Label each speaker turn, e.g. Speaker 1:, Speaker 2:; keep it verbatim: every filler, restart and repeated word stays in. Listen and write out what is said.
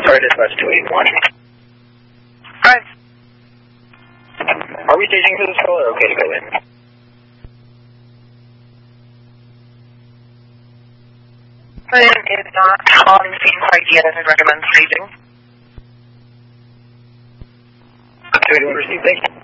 Speaker 1: Sorry, dispatch two eighty-one.
Speaker 2: Hi.
Speaker 1: Are we staging for this call or okay to go in?
Speaker 2: Plan is not on the scene quite yet. I'd recommend staging.
Speaker 1: two eighty-one received, thank you.